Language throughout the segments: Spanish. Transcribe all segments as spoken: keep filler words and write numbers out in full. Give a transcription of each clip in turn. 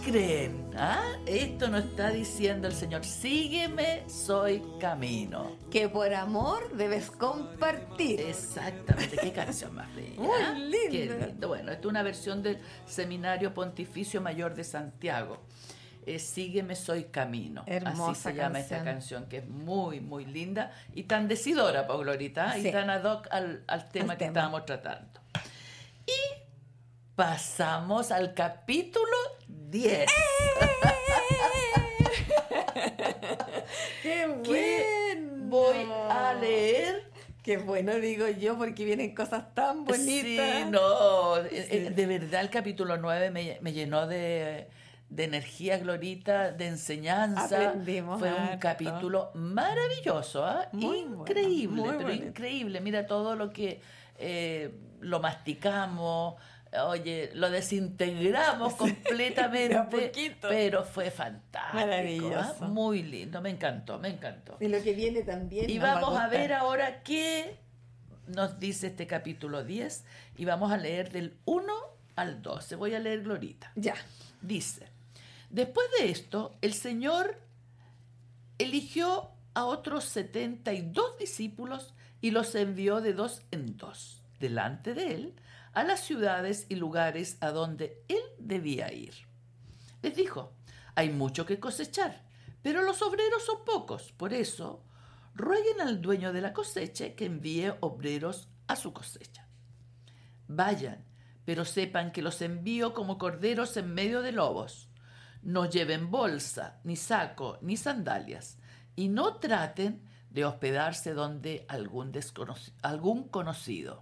creen? ¿Ah? Esto nos está diciendo el Señor. Sígueme, soy camino. Que por amor debes compartir. Exactamente. Qué canción más bella. Muy ¿ah? linda. Qué lindo. Bueno, esta es una versión del Seminario Pontificio Mayor de Santiago. Eh, Sígueme, soy camino. Hermosa Así se llama canción. esta canción, que es muy, muy linda y tan decidora, Pau Glorita, ¿eh? Sí. Y tan ad hoc al, al tema Al que tema. estábamos tratando. Y pasamos al capítulo diez. ¡Qué bueno! Que voy a leer. Qué bueno, digo yo, porque vienen cosas tan bonitas. Sí, no. Sí. eh, eh, De verdad, el capítulo nueve me, me llenó de, de energía, Glorita, de enseñanza. Aprendimos Fue un harto. capítulo maravilloso, ¿ah? Muy Increíble, bueno, muy pero bonito. increíble. Mira todo lo que eh, lo masticamos. Oye, lo desintegramos Sí, completamente, de a poquito. pero fue fantástico. Maravilloso. ¿ah? Muy lindo, me encantó, me encantó. Y lo que viene también. Y nos va vamos a gustar. ver ahora qué nos dice este capítulo diez y vamos a leer del uno al doce. Voy a leer, Glorita. Ya. Dice, después de esto, el Señor eligió a otros setenta y dos discípulos y los envió de dos en dos, delante de él, a las ciudades y lugares a donde él debía ir. Les dijo, hay mucho que cosechar, pero los obreros son pocos, por eso rueguen al dueño de la cosecha que envíe obreros a su cosecha. Vayan, pero sepan que los envío como corderos en medio de lobos. No lleven bolsa, ni saco, ni sandalias, y no traten de hospedarse donde algún, desconoc- algún conocido.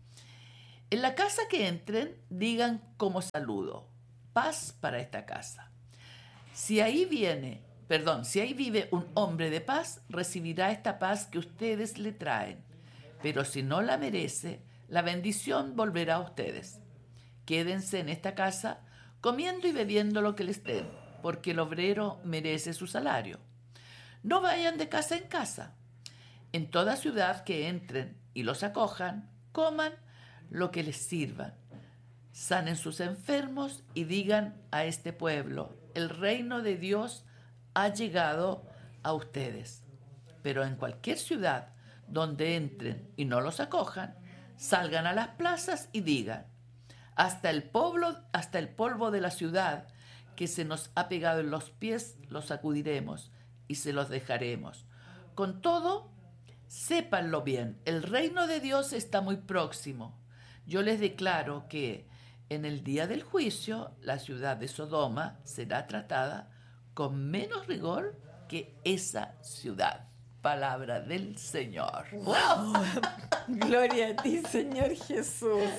En la casa que entren, digan como saludo, paz para esta casa. Si ahí viene, perdón, si ahí vive un hombre de paz, recibirá esta paz que ustedes le traen. Pero si no la merece, la bendición volverá a ustedes. Quédense en esta casa comiendo y bebiendo lo que les den, porque el obrero merece su salario. No vayan de casa en casa. En toda ciudad que entren y los acojan, coman lo que les sirvan. Sanen sus enfermos y digan a este pueblo, el reino de Dios ha llegado a ustedes. Pero en cualquier ciudad donde entren y no los acojan, salgan a las plazas y digan, hasta el polvo, hasta el polvo de la ciudad que se nos ha pegado en los pies, los sacudiremos y se los dejaremos. Con todo, sépanlo bien, el reino de Dios está muy próximo. Yo les declaro que en el día del juicio la ciudad de Sodoma será tratada con menos rigor que esa ciudad. Palabra del Señor. ¡Wow! Gloria a ti, Señor Jesús.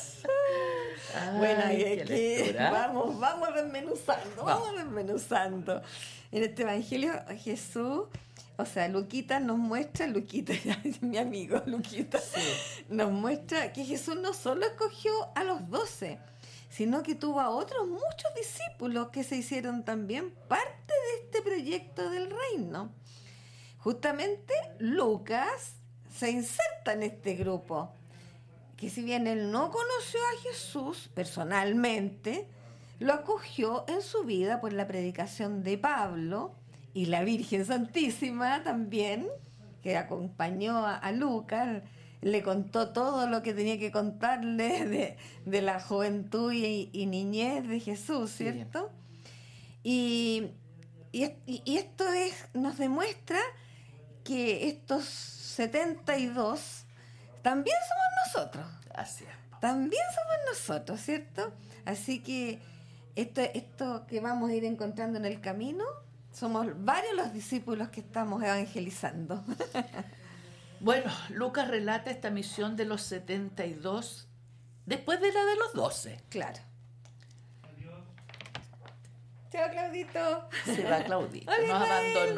Ay, Bueno, y qué aquí lectura. vamos, vamos desmenuzando, vamos Vamos. desmenuzando. En este Evangelio Jesús, o sea, Luquita nos muestra, Luquita, mi amigo Luquita, nos muestra que Jesús no solo escogió a los doce, sino que tuvo a otros muchos discípulos que se hicieron también parte de este proyecto del reino. Justamente Lucas se inserta en este grupo, que si bien él no conoció a Jesús personalmente, lo acogió en su vida por la predicación de Pablo y la Virgen Santísima también, que acompañó a, a Lucas, le contó todo lo que tenía que contarle de, de la juventud y, y niñez de Jesús, ¿cierto? Sí. Y, y, y esto es, nos demuestra que estos setenta y dos también somos nosotros. Así es. También somos nosotros, ¿cierto? Así que esto, esto que vamos a ir encontrando en el camino, somos varios los discípulos que estamos evangelizando. Bueno, Lucas relata esta misión de los setenta y dos después de la de los doce. Claro. Chao, Claudito. Se va Claudita, Hola, nos Israel. abandonó.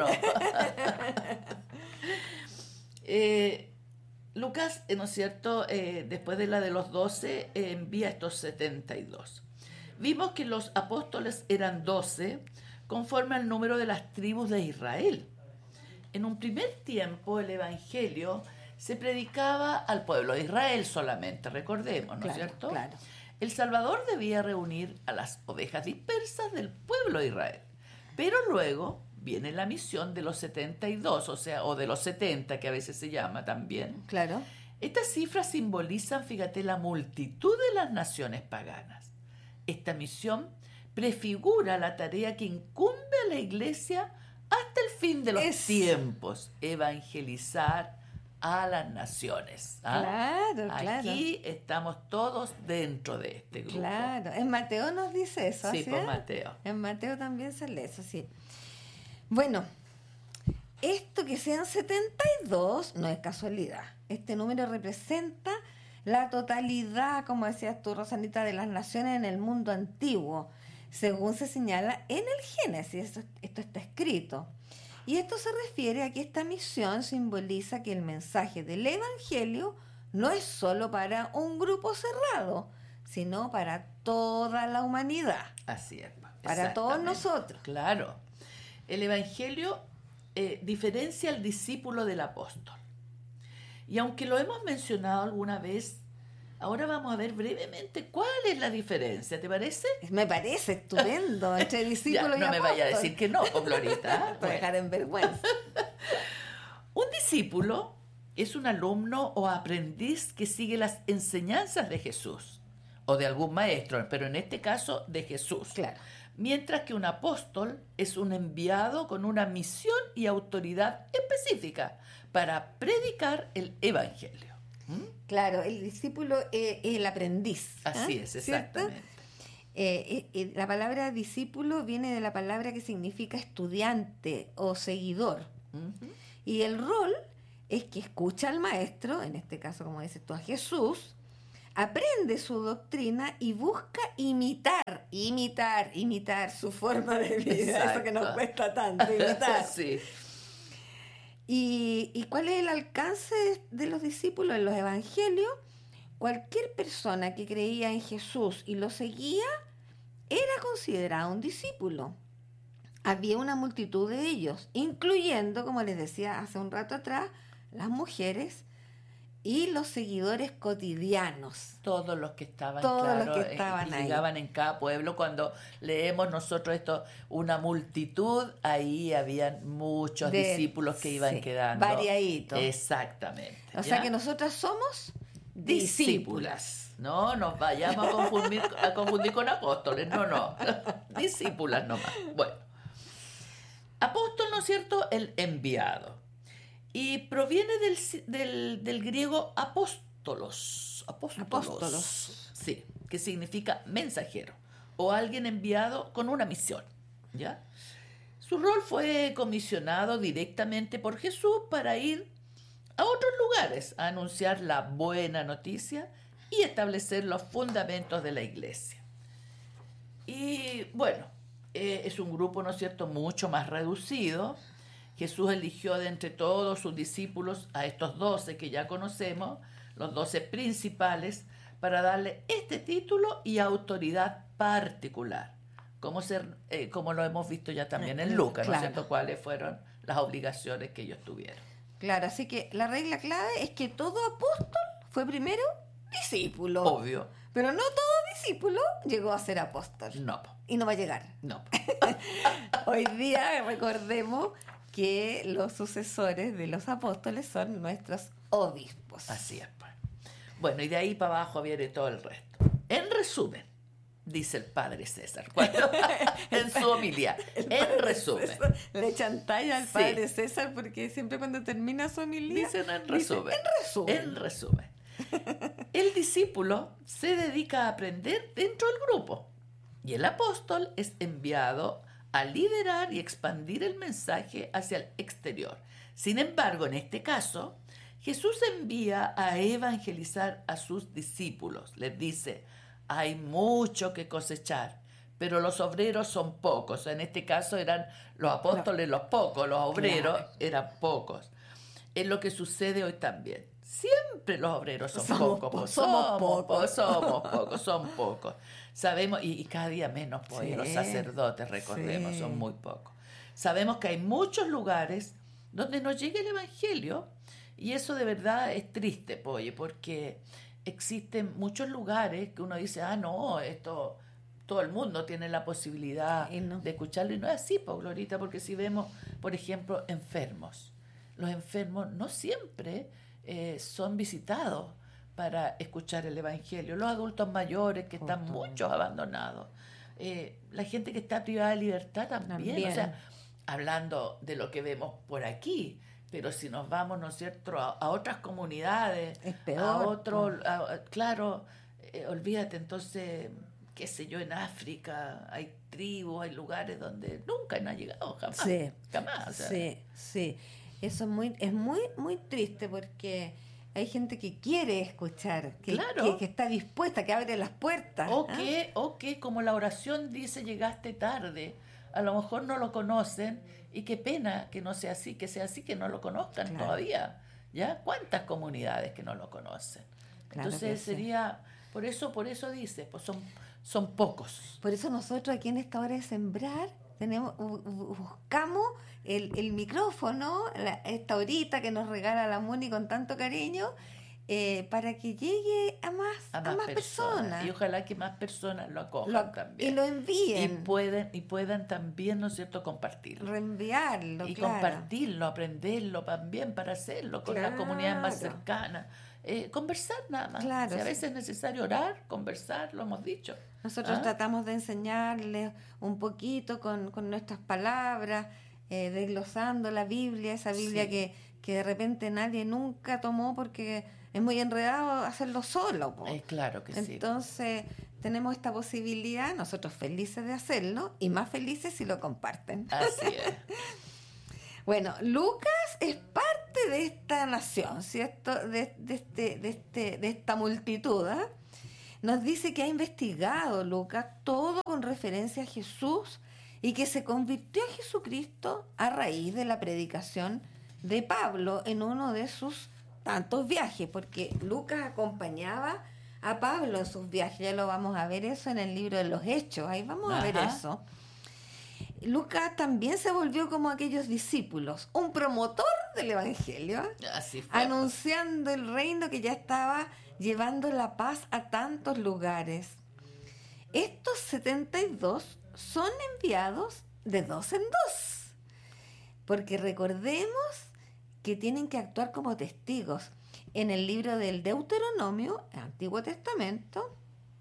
eh, Lucas, eh, ¿no es cierto?, eh, después de la de los doce, eh, envía estos setenta y dos. Vimos que los apóstoles eran doce, conforme al número de las tribus de Israel. En un primer tiempo, el Evangelio se predicaba al pueblo de Israel solamente, recordemos, ¿no es Claro, cierto? claro. El Salvador debía reunir a las ovejas dispersas del pueblo de Israel. Pero luego viene la misión de los setenta y dos, o sea, o de los setenta, que a veces se llama también. Claro. Estas cifras simbolizan, fíjate, la multitud de las naciones paganas. Esta misión prefigura la tarea que incumbe a la Iglesia hasta el fin de los Es... tiempos, evangelizar a las naciones. ¿Ah? Claro, claro. Aquí estamos todos dentro de este grupo. Claro, en Mateo nos dice eso. Sí, ¿sí? por Mateo. En Mateo también sale eso, sí. Bueno, esto que sean setenta y dos no es casualidad. Este número representa la totalidad, como decías tú, Rosanita, de las naciones en el mundo antiguo, según se señala en el Génesis. Esto, esto está escrito. Y esto se refiere a que esta misión simboliza que el mensaje del Evangelio no es solo para un grupo cerrado, sino para toda la humanidad. Así es. Para todos nosotros. Claro. El Evangelio eh, diferencia al discípulo del apóstol. Y aunque lo hemos mencionado alguna vez, ahora vamos a ver brevemente cuál es la diferencia, ¿te parece? Me parece estupendo entre discípulo ya, y no apóstol. me vaya a decir que no, pues, Glorita. Para Bueno. dejar en vergüenza. Un discípulo es un alumno o aprendiz que sigue las enseñanzas de Jesús o de algún maestro, pero en este caso de Jesús. Claro. Mientras que un apóstol es un enviado con una misión y autoridad específica para predicar el Evangelio. ¿Mm? Claro, el discípulo es el aprendiz. Así ¿eh? es, exactamente. Eh, eh, la palabra discípulo viene de la palabra que significa estudiante o seguidor. Uh-huh. Y el rol es que escucha al maestro, en este caso, como dices tú, a Jesús, aprende su doctrina y busca imitar, imitar, imitar su forma de vida. Exacto. Eso que nos cuesta tanto, imitar. Sí. ¿Y, ¿Y cuál es el alcance de los discípulos en los evangelios? Cualquier persona que creía en Jesús y lo seguía era considerada un discípulo. Había una multitud de ellos, incluyendo, como les decía hace un rato atrás, las mujeres y los seguidores cotidianos. Todos los que estaban, Todos claro, los que estaban y ahí. llegaban en cada pueblo. Cuando leemos nosotros esto, una multitud, ahí habían muchos De- discípulos que iban sí, quedando. variaditos. Exactamente. O ¿ya? sea que nosotras somos discípulas. No nos vayamos a confundir, a confundir con apóstoles. No, no. Discípulas nomás. Bueno. Apóstol, ¿no es cierto? El enviado. Y proviene del, del, del griego apóstolos. Apóstolos. Apóstolos. Sí, que significa mensajero o alguien enviado con una misión. ¿Ya? Su rol fue comisionado directamente por Jesús para ir a otros lugares a anunciar la buena noticia y establecer los fundamentos de la iglesia. Y bueno, eh, es un grupo, ¿no es cierto?, mucho más reducido. Jesús eligió de entre todos sus discípulos a estos doce que ya conocemos, los doce principales, para darle este título y autoridad particular, como, ser, eh, como lo hemos visto ya también en Lucas, ¿no es Claro. cierto?, cuáles fueron las obligaciones que ellos tuvieron. Claro, así que la regla clave es que todo apóstol fue primero discípulo. Obvio. Pero no todo discípulo llegó a ser apóstol. No, Y no va a llegar. no. Hoy día recordemos que los sucesores de los apóstoles son nuestros obispos. Así es, pues. Bueno, y de ahí para abajo viene todo el resto. En resumen, dice el padre César, cuando, en su homilía, en resumen. César, le echan talla al Sí. padre César porque siempre cuando termina su homilía Dicen en dice, resumen. en resumen. En resumen. El discípulo se dedica a aprender dentro del grupo y el apóstol es enviado a liderar y expandir el mensaje hacia el exterior. Sin embargo, en este caso, Jesús envía a evangelizar a sus discípulos. Les dice, hay mucho que cosechar, pero los obreros son pocos. En este caso eran los apóstoles los pocos, los obreros Claro. eran pocos. Es lo que sucede hoy también. Siempre los obreros son Somos pocos, po- pues, somos somos pocos. pocos, somos pocos, son pocos. Sabemos, y, y cada día menos, pues, Sí, los sacerdotes, recordemos, sí. son muy pocos. Sabemos que hay muchos lugares donde nos llega el Evangelio y eso de verdad es triste, pues, oye, porque existen muchos lugares que uno dice, ah, no, esto todo el mundo tiene la posibilidad no. de escucharlo, y no es así, pues, Glorita, porque si vemos, por ejemplo, enfermos, los enfermos no siempre eh, son visitados para escuchar el Evangelio, los adultos mayores que están Justo. muchos abandonados, eh, la gente que está privada de libertad también, También. o sea, hablando de lo que vemos por aquí, pero si nos vamos, ¿no es cierto?, a, a otras comunidades, Es peor, a otro, po. a- a- claro, eh, olvídate, entonces, qué sé yo, en África hay tribus, hay lugares donde nunca no ha llegado, jamás, Sí, jamás, o sea, sí, sí. Eso es muy, es muy, muy triste porque hay gente que quiere escuchar, que, Claro. que, que está dispuesta, que abre las puertas. o ¿ah? que, o que como la oración dice, llegaste tarde, a lo mejor no lo conocen, y qué pena que no sea así, que sea así, que no lo conozcan Claro. todavía, ¿ya? ¿Cuántas comunidades que no lo conocen? Claro Entonces que sí. sería, por eso, por eso dice, pues son, son pocos. Por eso nosotros aquí en esta hora de sembrar tenemos bu- bu- buscamos el, el micrófono, la- esta horita que nos regala la Moni con tanto cariño, eh, para que llegue a más, A más, personas. Y ojalá que más personas lo acojan Lo- también. y lo Y envíen, pueden, y puedan también, ¿no es cierto?, compartirlo. reenviarlo, Y claro. compartirlo, aprenderlo también para hacerlo con las comunidades más Claro. cercanas. Eh, conversar nada más. Claro, Si a sí. veces es necesario orar, conversar, lo hemos dicho. Nosotros ¿Ah? tratamos de enseñarles un poquito con, con nuestras palabras, eh, desglosando la Biblia, esa Biblia Sí. que, que de repente nadie nunca tomó porque es muy enredado hacerlo solo, po. Eh, claro que sí. Entonces tenemos esta posibilidad, nosotros felices de hacerlo y más felices si lo comparten. Así es. Bueno, Lucas es parte de esta nación, ¿cierto? De, de, este, de, este, de esta multitud. ¿ah? Nos dice que ha investigado Lucas todo con referencia a Jesús y que se convirtió a Jesucristo a raíz de la predicación de Pablo en uno de sus tantos viajes, porque Lucas acompañaba a Pablo en sus viajes. Ya lo vamos a ver eso en el libro de los Hechos, ahí vamos a ver Ajá. eso. Lucas también se volvió como aquellos discípulos, un promotor del Evangelio, Así fue. anunciando el reino que ya estaba llevando la paz a tantos lugares. Estos setenta y dos son enviados de dos en dos, porque recordemos que tienen que actuar como testigos. En el libro del Deuteronomio, el Antiguo Testamento,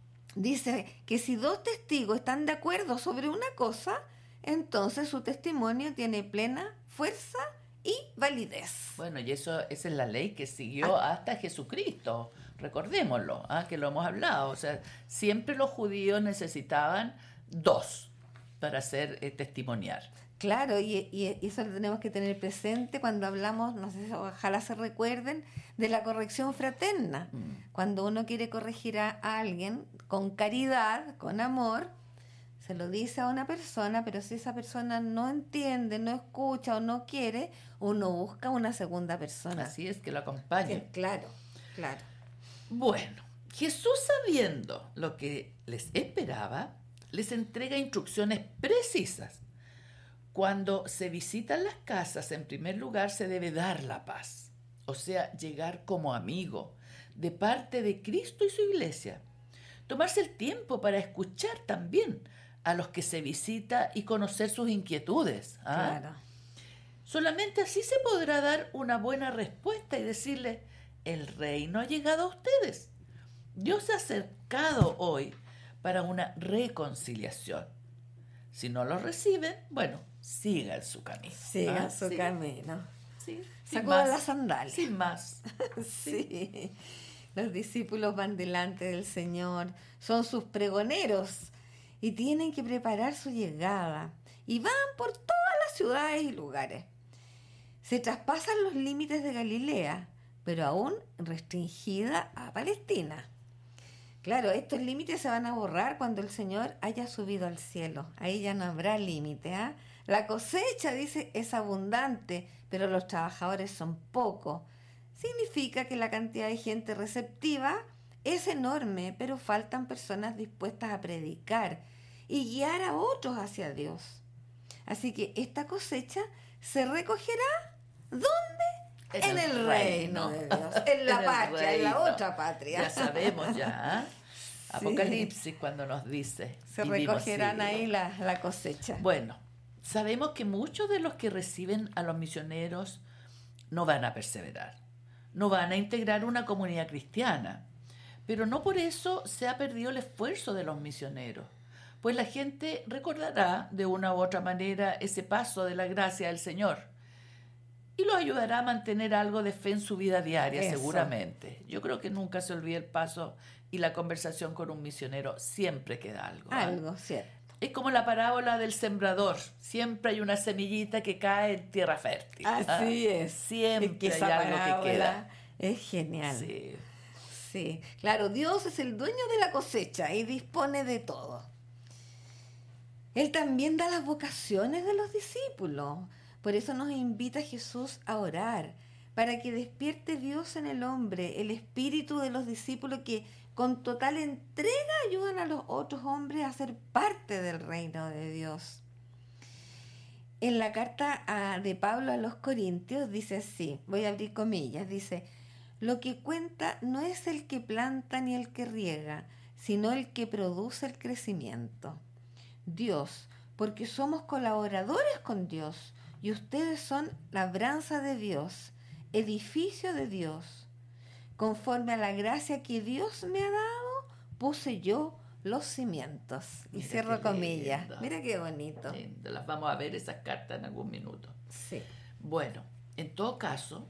dice que si dos testigos están de acuerdo sobre una cosa, entonces su testimonio tiene plena fuerza y validez. Bueno, y eso esa es la ley que siguió hasta Jesucristo. Recordémoslo, ¿ah? Que lo hemos hablado. O sea, siempre los judíos necesitaban dos para hacer eh, testimoniar. Claro, y, y eso lo tenemos que tener presente cuando hablamos, no sé, ojalá se recuerden, de la corrección fraterna. Mm. Cuando uno quiere corregir a alguien con caridad, con amor, se lo dice a una persona, pero si esa persona no entiende, no escucha o no quiere, uno busca una segunda persona. Así es, que lo acompañen. Sí, claro, claro. Bueno, Jesús, sabiendo lo que les esperaba, les entrega instrucciones precisas. Cuando se visitan las casas, en primer lugar se debe dar la paz, o sea, llegar como amigo de parte de Cristo y su iglesia. Tomarse el tiempo para escuchar también a los que se visita y conocer sus inquietudes. ¿ah? Claro. Solamente así se podrá dar una buena respuesta y decirle, el reino ha llegado a ustedes. Dios se ha acercado hoy para una reconciliación. Si no lo reciben, bueno, sigan su camino. Sigan ¿ah? su Sí, camino. sí, sin Sacuda más, las sandalias. sin más. Sí. Los discípulos van delante del Señor, son sus pregoneros y tienen que preparar su llegada. Y van por todas las ciudades y lugares. Se traspasan los límites de Galilea, pero aún restringida a Palestina. Claro, estos límites se van a borrar cuando el Señor haya subido al cielo. Ahí ya no habrá límite. ¿ah? La cosecha, dice, es abundante, pero los trabajadores son pocos. Significa que la cantidad de gente receptiva es enorme, pero faltan personas dispuestas a predicar y guiar a otros hacia Dios. Así que esta cosecha se recogerá, ¿dónde? en, en el, el reino, reino de Dios, en la en patria, en la otra patria. Ya sabemos ya, ¿eh? Apocalipsis sí. Cuando nos dice. Se recogerán ahí la, la cosecha. Bueno, sabemos que muchos de los que reciben a los misioneros no van a perseverar, no van a integrar una comunidad cristiana, pero no por eso se ha perdido el esfuerzo de los misioneros, pues la gente recordará de una u otra manera ese paso de la gracia del Señor y los ayudará a mantener algo de fe en su vida diaria, eso. Seguramente. Yo creo que nunca se olvida el paso y la conversación con un misionero, siempre queda algo. Algo, ¿eh? Cierto. Es como la parábola del sembrador, siempre hay una semillita que cae en tierra fértil. Así ¿eh? es. Siempre es hay algo que queda. Es genial. Sí. Sí, claro, Dios es el dueño de la cosecha y dispone de todo. Él también da las vocaciones de los discípulos. Por eso nos invita Jesús a orar, para que despierte Dios en el hombre, el espíritu de los discípulos que con total entrega ayudan a los otros hombres a ser parte del reino de Dios. En la carta a, de Pablo a los Corintios dice así, voy a abrir comillas, dice: lo que cuenta no es el que planta ni el que riega, sino el que produce el crecimiento. Dios, porque somos colaboradores con Dios, y ustedes son labranza de Dios, edificio de Dios. Conforme a la gracia que Dios me ha dado, puse yo los cimientos. Y Mira cierro qué comillas. lindo. Mira qué bonito. Lindo. Las vamos a ver esas cartas en algún minuto. Sí. Bueno, en todo caso,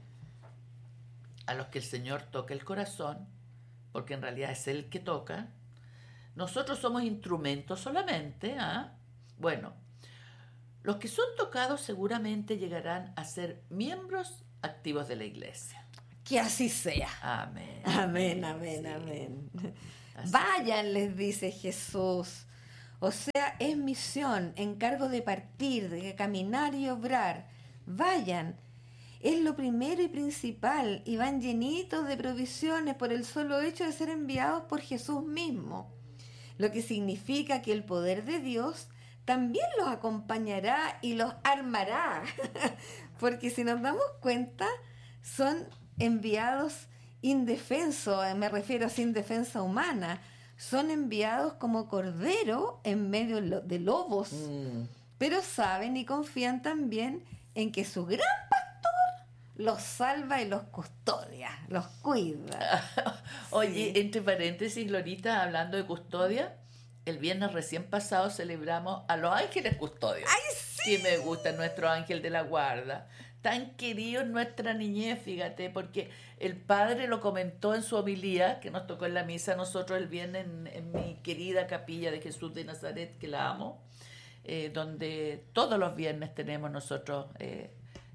a los que el Señor toca el corazón, porque en realidad es Él el que toca, nosotros somos instrumentos solamente. ¿ah? Bueno, los que son tocados seguramente llegarán a ser miembros activos de la iglesia. Que así sea. Amén. Amén, amén, sí. amén. Así Vayan, les dice Jesús. O sea, es misión, encargo de partir, de caminar y obrar. Vayan. Es lo primero y principal, y van llenitos de provisiones por el solo hecho de ser enviados por Jesús mismo. Lo que significa que el poder de Dios también los acompañará y los armará. Porque si nos damos cuenta, son enviados indefensos, me refiero a sin defensa humana, son enviados como cordero en medio de lobos, mm. pero saben y confían también en que su gran pastor los salva y los custodia, los cuida. Oye, Sí. entre paréntesis, Glorita, hablando de custodia, el viernes recién pasado celebramos a los ángeles custodios. ¡Ay, sí! Que me gusta nuestro ángel de la guarda. Tan querido en nuestra niñez, fíjate, porque el padre lo comentó en su homilía, que nos tocó en la misa a nosotros el viernes en, en mi querida capilla de Jesús de Nazaret, que la amo, eh, donde todos los viernes tenemos nosotros, eh,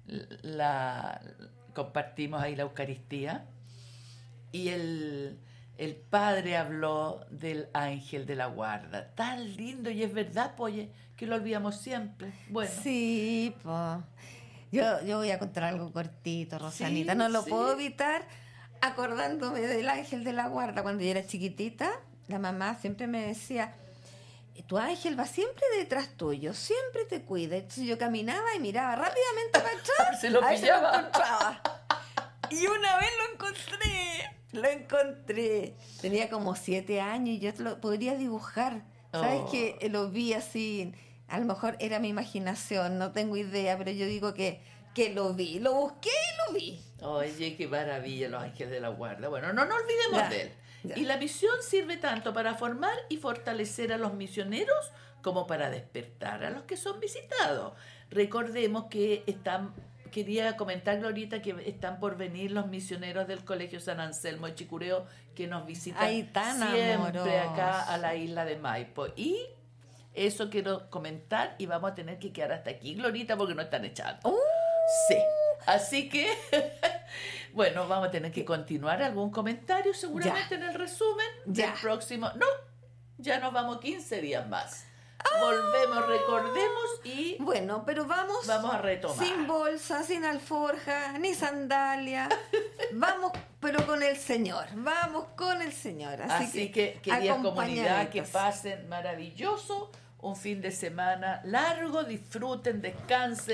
la compartimos ahí la Eucaristía. Y el, el padre habló del ángel de la guarda. Tan lindo, y es verdad, pues, que lo olvidamos siempre. Bueno. Sí, pues. Yo, yo voy a contar algo cortito, Rosanita. Sí, no lo sí. puedo evitar acordándome del ángel de la guarda. Cuando yo era chiquitita, la mamá siempre me decía, tu ángel va siempre detrás tuyo, siempre te cuida. Entonces yo caminaba y miraba rápidamente para atrás. Se lo a ver si pillaba. lo encontraba. Y una vez lo encontré. Lo encontré. Tenía como siete años y yo te lo podría dibujar. ¿Sabes Oh. qué? Lo vi así. A lo mejor era mi imaginación, no tengo idea, pero yo digo que, que lo vi. Lo busqué y lo vi. Oye, qué maravilla los ángeles de la guarda. Bueno, no nos olvidemos Ya, de él. ya. Y la misión sirve tanto para formar y fortalecer a los misioneros como para despertar a los que son visitados. Recordemos que están, quería comentar, Glorita, que están por venir los misioneros del Colegio San Anselmo de Chicureo, que nos visitan Ay, tan siempre amorosos. acá a la isla de Maipo. Y eso quiero comentar, y vamos a tener que quedar hasta aquí, Glorita, porque no están echando. Uh. Sí. Así que, bueno, vamos a tener que continuar algún comentario seguramente Ya. en el resumen Ya. del próximo. No, ya nos vamos quince días más. Volvemos, recordemos y Bueno, pero vamos, vamos a retomar. sin bolsa, sin alforja, ni sandalia. Vamos, pero con el Señor. Vamos con el Señor. Así, Así que, querida comunidad, que acompañaditos. pasen maravilloso un fin de semana largo, disfruten, descansen,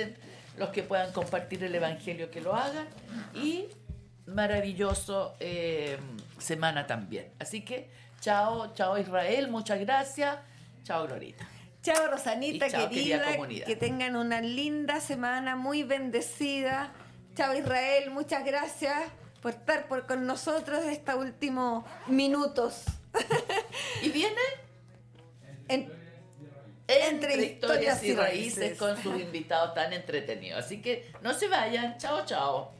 los que puedan compartir el Evangelio que lo hagan, y maravilloso eh, semana también. Así que chao, chao Israel, muchas gracias, chao Glorita. Chao Rosanita, Y chao, querida, querida comunidad. que tengan una linda semana, muy bendecida. Chao Israel, muchas gracias por estar por, con nosotros estos últimos minutos. Y viene En- Entre, Entre historias y historias y raíces raíces. con sus invitados tan entretenidos. Así que no se vayan. Chao, chao.